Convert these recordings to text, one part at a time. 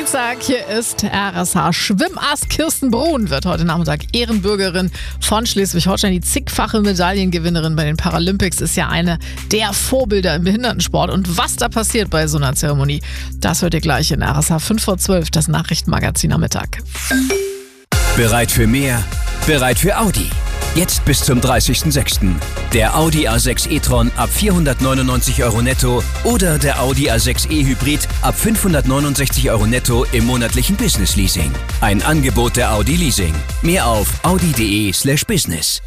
Samstag, hier ist RSH. Schwimmass Kirsten Brun wird heute Nachmittag Ehrenbürgerin von Schleswig-Holstein. Die zigfache Medaillengewinnerin bei den Paralympics ist ja eine der Vorbilder im Behindertensport. Und was da passiert bei so einer Zeremonie, das hört ihr gleich in RSH 5 vor 12, das Nachrichtenmagazin am Mittag. Bereit für mehr? Bereit für Audi. Jetzt bis zum 30.06. Der Audi A6 e-tron ab 499 € netto oder der Audi A6 e-Hybrid ab 569 € netto im monatlichen Business Leasing. Ein Angebot der Audi Leasing. Mehr auf audi.de/business.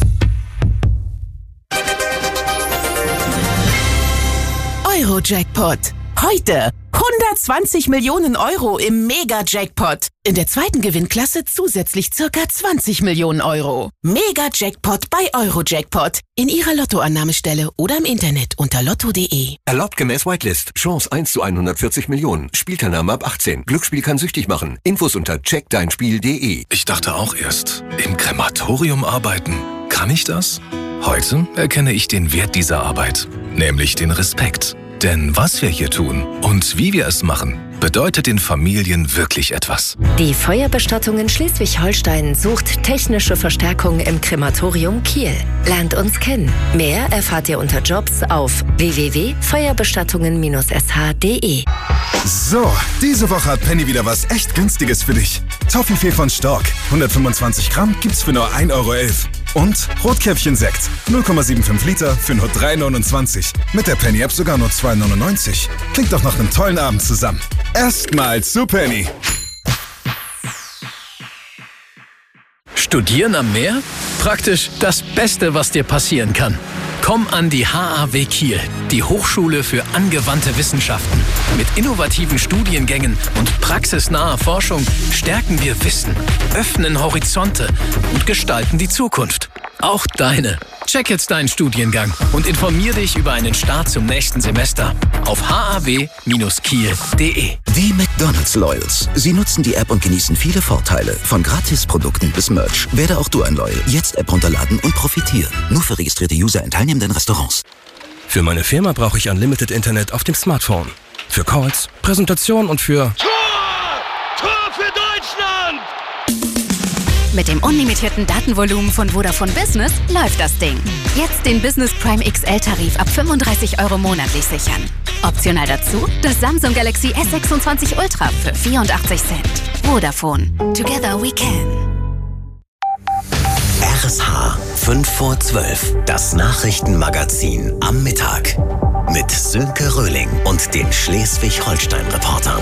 Euro-Jackpot. Heute 120 Millionen € im Mega-Jackpot. In der zweiten Gewinnklasse zusätzlich ca. 20 Millionen €. Mega-Jackpot bei Euro-Jackpot. In Ihrer Lottoannahmestelle oder im Internet unter lotto.de. Erlaubt gemäß Whitelist. Chance 1 zu 140 Millionen. Spielteilnahme ab 18. Glücksspiel kann süchtig machen. Infos unter checkdeinspiel.de. Ich dachte auch erst, im Krematorium arbeiten. Kann ich das? Heute erkenne ich den Wert dieser Arbeit, nämlich den Respekt. Denn was wir hier tun und wie wir es machen, bedeutet den Familien wirklich etwas. Die Feuerbestattung in Schleswig-Holstein sucht technische Verstärkung im Krematorium Kiel. Lernt uns kennen. Mehr erfahrt ihr unter Jobs auf www.feuerbestattungen-sh.de. So, diese Woche hat Penny wieder was echt Günstiges für dich. Toffifee von Stork, 125 Gramm gibt's für nur 1,11 €. Und Rotkäppchen-Sekt, 0,75 Liter für nur 3,29 €. Mit der Penny-App sogar nur 2,99 €. Klingt doch nach einem tollen Abend zusammen. Erstmals zu Penny. Studieren am Meer? Praktisch das Beste, was dir passieren kann. Komm an die HAW Kiel, die Hochschule für angewandte Wissenschaften. Mit innovativen Studiengängen und praxisnaher Forschung stärken wir Wissen, öffnen Horizonte und gestalten die Zukunft. Auch deine. Check jetzt deinen Studiengang und informier dich über einen Start zum nächsten Semester auf haw-kiel.de. Die McDonald's Loyals. Sie nutzen die App und genießen viele Vorteile. Von Gratisprodukten bis Merch. Werde auch du ein Loyal. Jetzt App runterladen und profitieren. Nur für registrierte User in teilnehmenden Restaurants. Für meine Firma brauche ich Unlimited Internet auf dem Smartphone. Für Calls, Präsentation und für... Tor! Tor für Deutschland! Mit dem unlimitierten Datenvolumen von Vodafone Business läuft das Ding. Jetzt den Business Prime XL-Tarif ab 35 € monatlich sichern. Optional dazu das Samsung Galaxy S26 Ultra für 84 Cent. Vodafone. Together we can. RSH 5 vor 12. Das Nachrichtenmagazin am Mittag. Mit Sönke Röhling und den Schleswig-Holstein-Reportern.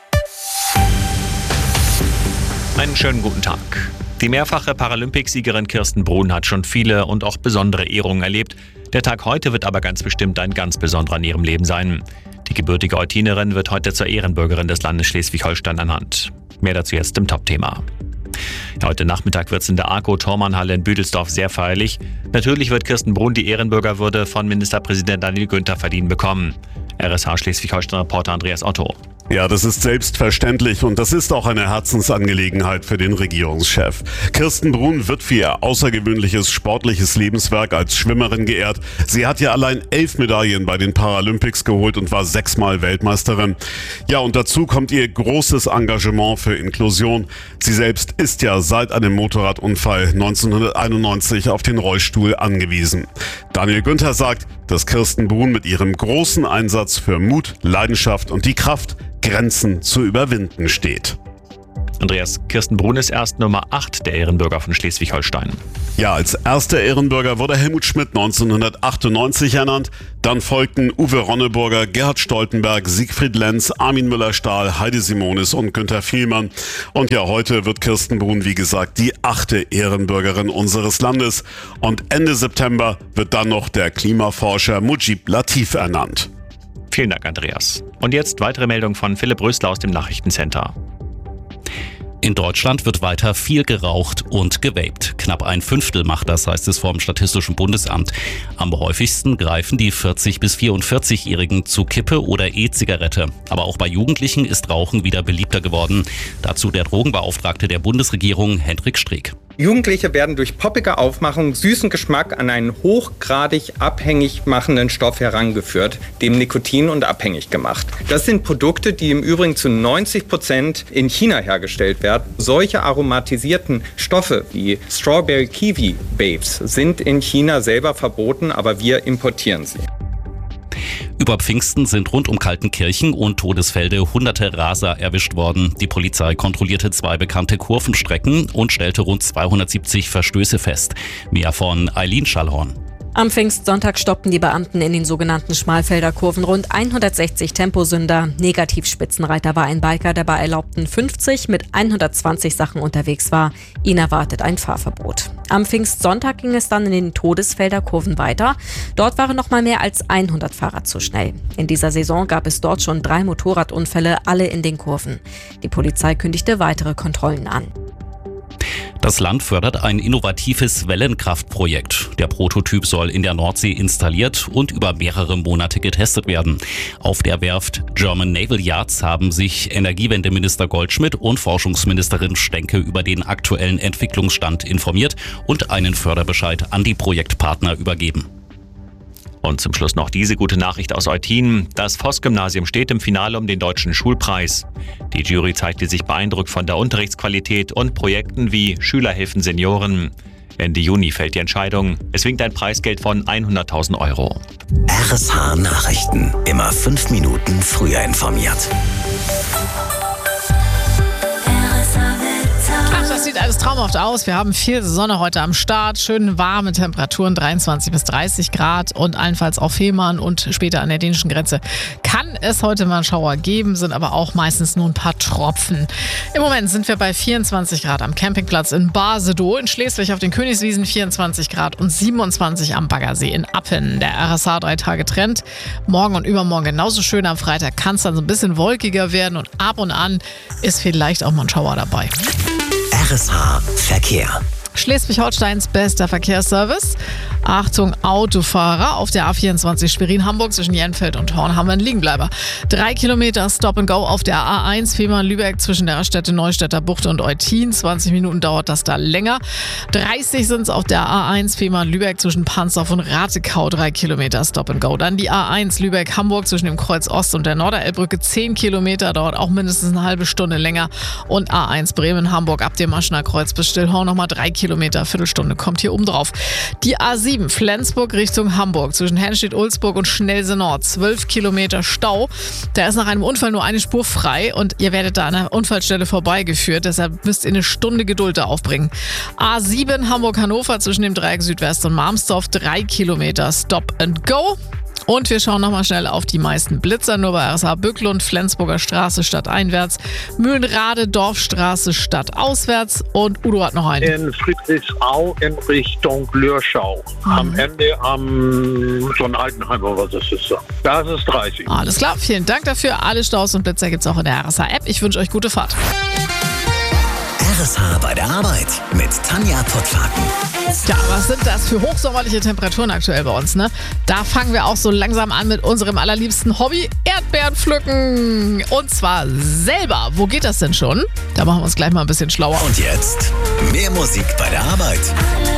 Einen schönen guten Tag. Die mehrfache Paralympicsiegerin Kirsten Brun hat schon viele und auch besondere Ehrungen erlebt. Der Tag heute wird aber ganz bestimmt ein ganz besonderer in ihrem Leben sein. Die gebürtige Eutinerin wird heute zur Ehrenbürgerin des Landes Schleswig-Holstein ernannt. Mehr dazu jetzt im Top-Thema. Heute Nachmittag wird es in der Arco-Thormann-Halle in Büdelsdorf sehr feierlich. Natürlich wird Kirsten Brun die Ehrenbürgerwürde von Ministerpräsident Daniel Günther verliehen bekommen. RSH Schleswig-Holstein-Reporter Andreas Otto. Ja, das ist selbstverständlich und das ist auch eine Herzensangelegenheit für den Regierungschef. Kirsten Brun wird für ihr außergewöhnliches sportliches Lebenswerk als Schwimmerin geehrt. Sie hat ja allein 11 Medaillen bei den Paralympics geholt und war 6-mal Weltmeisterin. Ja, und dazu kommt ihr großes Engagement für Inklusion. Sie selbst ist ja seit einem Motorradunfall 1991 auf den Rollstuhl angewiesen. Daniel Günther sagt, dass Kirsten Brun mit ihrem großen Einsatz für Mut, Leidenschaft und die Kraft, Grenzen zu überwinden steht. Andreas, Kirsten Brun ist erst Nummer 8 der Ehrenbürger von Schleswig-Holstein. Ja, als erster Ehrenbürger wurde Helmut Schmidt 1998 ernannt. Dann folgten Uwe Ronneburger, Gerhard Stoltenberg, Siegfried Lenz, Armin Müller-Stahl, Heidi Simonis und Günther Vielmann. Und ja, heute wird Kirsten Brun, wie gesagt, die 8. Ehrenbürgerin unseres Landes. Und Ende September wird dann noch der Klimaforscher Mujib Latif ernannt. Vielen Dank, Andreas. Und jetzt weitere Meldung von Philipp Rösler aus dem Nachrichtencenter. In Deutschland wird weiter viel geraucht und gevaped. Knapp 1/5 macht das, heißt es vom Statistischen Bundesamt. Am häufigsten greifen die 40- bis 44-Jährigen zu Kippe oder E-Zigarette. Aber auch bei Jugendlichen ist Rauchen wieder beliebter geworden. Dazu der Drogenbeauftragte der Bundesregierung, Hendrik Streeck. Jugendliche werden durch poppige Aufmachung süßen Geschmack an einen hochgradig abhängig machenden Stoff herangeführt, dem Nikotin, und abhängig gemacht. Das sind Produkte, die im Übrigen zu 90% in China hergestellt werden. Solche aromatisierten Stoffe wie Strawberry Kiwi Babes sind in China selber verboten, aber wir importieren sie. Über Pfingsten sind rund um Kaltenkirchen und Todesfelde hunderte Raser erwischt worden. Die Polizei kontrollierte 2 bekannte Kurvenstrecken und stellte rund 270 Verstöße fest. Mehr von Eileen Schallhorn. Am Pfingstsonntag stoppten die Beamten in den sogenannten Schmalfelder Kurven rund 160 Temposünder. Negativspitzenreiter war ein Biker, der bei erlaubten 50 mit 120 Sachen unterwegs war. Ihn erwartet ein Fahrverbot. Am Pfingstsonntag ging es dann in den Todesfelder Kurven weiter. Dort waren noch mal mehr als 100 Fahrer zu schnell. In dieser Saison gab es dort schon 3 Motorradunfälle, alle in den Kurven. Die Polizei kündigte weitere Kontrollen an. Das Land fördert ein innovatives Wellenkraftprojekt. Der Prototyp soll in der Nordsee installiert und über mehrere Monate getestet werden. Auf der Werft German Naval Yards haben sich Energiewendeminister Goldschmidt und Forschungsministerin Stenke über den aktuellen Entwicklungsstand informiert und einen Förderbescheid an die Projektpartner übergeben. Und zum Schluss noch diese gute Nachricht aus Eutin. Das Voss-Gymnasium steht im Finale um den Deutschen Schulpreis. Die Jury zeigte sich beeindruckt von der Unterrichtsqualität und Projekten wie Schüler helfen Senioren. Ende Juni fällt die Entscheidung. Es winkt ein Preisgeld von 100.000 €. RSH Nachrichten. Immer 5 Minuten früher informiert. Das sieht alles traumhaft aus. Wir haben viel Sonne heute am Start, schön warme Temperaturen, 23 bis 30 Grad und allenfalls auf Fehmarn und später an der dänischen Grenze kann es heute mal einen Schauer geben, sind aber auch meistens nur ein paar Tropfen. Im Moment sind wir bei 24 Grad am Campingplatz in Basedow, in Schleswig auf den Königswiesen 24 Grad und 27 am Baggersee in Appen. Der RSH 3 Tage Trend. Morgen und übermorgen genauso schön. Am Freitag kann es dann so ein bisschen wolkiger werden und ab und an ist vielleicht auch mal ein Schauer dabei. RSH Verkehr. Schleswig-Holsteins bester Verkehrsservice. Achtung, Autofahrer auf der A24 Schwerin-Hamburg zwischen Jenfeld und Horn haben wir einen Liegenbleiber. 3 Kilometer Stop and Go auf der A1 Fehmarn-Lübeck zwischen der Raststätte Neustädter Bucht und Eutin. 20 Minuten dauert das da länger. 30 sind es auf der A1 Fehmarn-Lübeck zwischen Pansdorf und Ratekau. 3 Kilometer Stop and Go. Dann die A1 Lübeck-Hamburg zwischen dem Kreuz Ost und der Norderelbbrücke. 10 Kilometer, dauert auch mindestens eine halbe Stunde länger. Und A1 Bremen-Hamburg ab dem Maschener Kreuz bis Stillhorn nochmal 3 Kilometer, Viertelstunde kommt hier oben drauf. Die A7 Flensburg Richtung Hamburg zwischen Henstedt-Ulzburg und Schnellse Nord. 12 Kilometer Stau. Da ist nach einem Unfall nur eine Spur frei und ihr werdet da an der Unfallstelle vorbeigeführt. Deshalb müsst ihr eine Stunde Geduld da aufbringen. A7 Hamburg-Hannover zwischen dem Dreieck Südwest und Marmsdorf. 3 Kilometer Stop and Go. Und wir schauen nochmal schnell auf die meisten Blitzer. Nur bei RSH Bücklund, Flensburger Straße stadteinwärts, Mühlenrade, Dorfstraße stadtauswärts. Und Udo hat noch einen. In Friedrichsau in Richtung Lürschau. Am Ende am so ein Altenheim oder was das ist. Das ist 30. Alles klar, vielen Dank dafür. Alle Staus und Blitzer gibt es auch in der RSH-App. Ich wünsche euch gute Fahrt. RSH bei der Arbeit mit Tanja Pottlaken. Ja, was sind das für hochsommerliche Temperaturen aktuell bei uns, ne? Da fangen wir auch so langsam an mit unserem allerliebsten Hobby, Erdbeeren pflücken. Und zwar selber. Wo geht das denn schon? Da machen wir uns gleich mal ein bisschen schlauer. Und jetzt mehr Musik bei der Arbeit.